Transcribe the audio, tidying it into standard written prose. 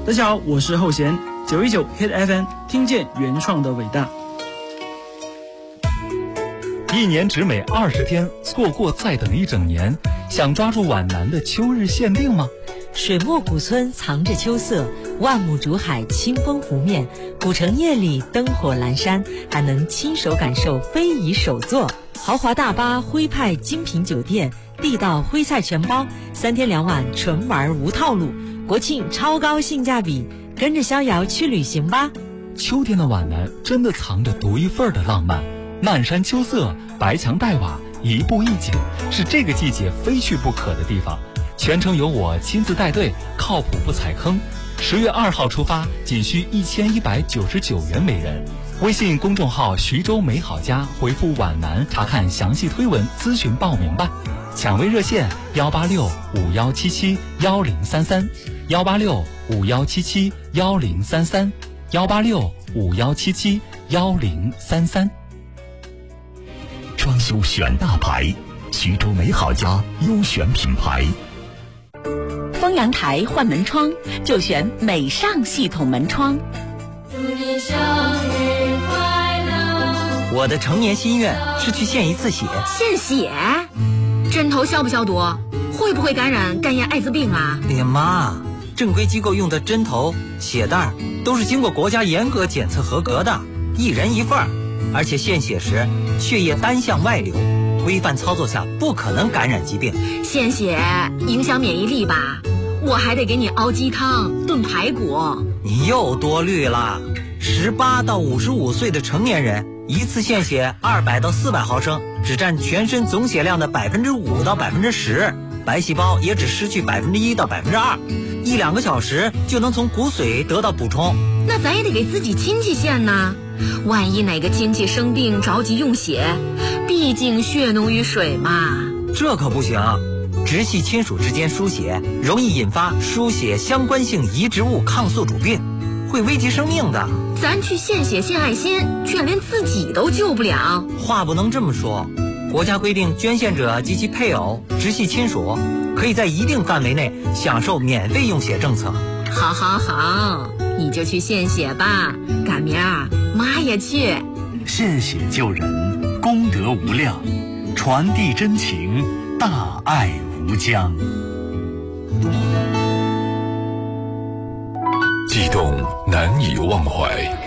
大家好，我是后弦919 Hit FM， 听见原创的伟大。 一年只美20天，错过再等一整年。想抓住皖南的秋日限定吗？ 水墨古村藏着秋色，万亩竹海清风湖面，古城夜里灯火阑珊，还能亲手感受非遗手作。豪华大巴徽派精品酒店，地道徽菜全包，3天2晚纯玩无套路，国庆超高性价比，跟着逍遥去旅行吧。 秋天的皖南真的藏着独一份的浪漫，漫山秋色，白墙黛瓦，一步一景，是这个季节非去不可的地方。全程由我亲自带队，靠谱不踩坑。10月2号出发，仅需1199元每人。微信公众号徐州美好家回复皖南查看详细推文咨询报名吧。抢位热线18651771033，18651771033，18651771033。 装修选大牌，徐州美好家优选品牌。 丰阳台换门窗就选美尚系统门窗。 祝你生日快乐！ 我的成年心愿是去献一次血。 献血？针头消不消毒？会不会感染肝炎艾滋病啊？ 哎呀妈，正规机构用的针头、血袋都是经过国家严格检测合格的，1人1份，而且献血时血液单向外流，规范操作下不可能感染疾病。 献血影响免疫力吧？我还得给你熬鸡汤、炖排骨。 你又多虑了。18到55岁的成年人，一次献血200到400毫升，只占全身总血量的5%到10%，白细胞也只失去1%到2%，1-2个小时就能从骨髓得到补充。 那咱也得给自己亲戚献呢，万一哪个亲戚生病着急用血，毕竟血浓于水嘛。 这可不行，直系亲属之间输血容易引发输血相关性移植物抗宿主病，会危及生命的。 咱去献血献爱心，却连自己都救不了。 话不能这么说，国家规定捐献者及其配偶、直系亲属可以在一定范围内享受免费用血政策。 好好好，你就去献血吧，赶明儿妈也去。 献血救人，功德无量，传递真情，大爱无疆。 激动难以忘怀，